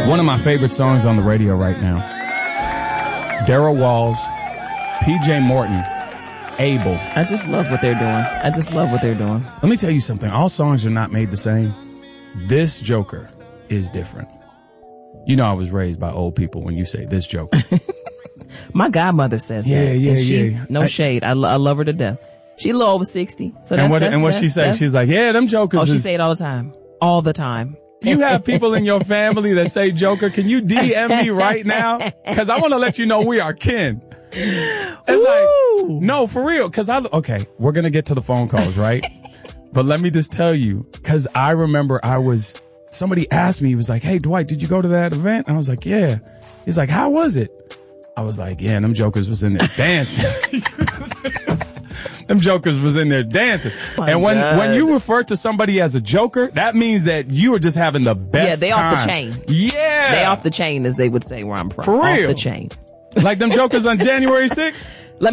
One of my favorite songs on the radio right now. Daryl Walls, PJ Morton, Abel. I just love what they're doing. Let me tell you something. All songs are not made the same. This Joker is different. You know I was raised by old people when you say this Joker. My godmother says that. Yeah. She's no shade. I love her to death. She a little over 60. So and what she say? She's like, yeah, them Jokers. Oh, she say it all the time. All the time. You have people in your family that say Joker. Can you DM me right now? Because I want to let you know we are kin. It's like, no, for real. Because we're going to get to the phone calls, right? But let me just tell you, because I remember somebody asked me, he was like, hey, Dwight, did you go to that event? I was like, yeah. He's like, how was it? I was like, yeah, them Jokers was in there dancing. Them Jokers was in there dancing. And when you refer to somebody as a Joker, that means that you are just having the best time. Yeah, they off the chain. Yeah. They off the chain, as they would say where I'm from. For real. Off the chain. Like them Jokers on January 6th?